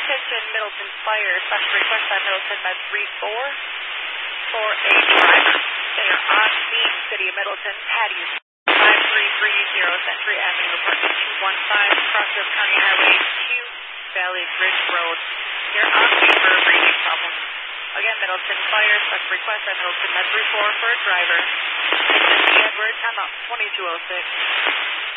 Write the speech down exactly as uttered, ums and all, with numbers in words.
Attention Middleton Fire, special request on Middleton Med three four for a driver. They are on scene, City of Middleton, Patty five three three zero Century Avenue, approaching two one five, Crossville County Highway two, Valley Ridge Road. You're on scene for a breathing problem. Again, Middleton Fire, special request on Middleton Med three four for a driver. Edward, time out twenty-two oh six.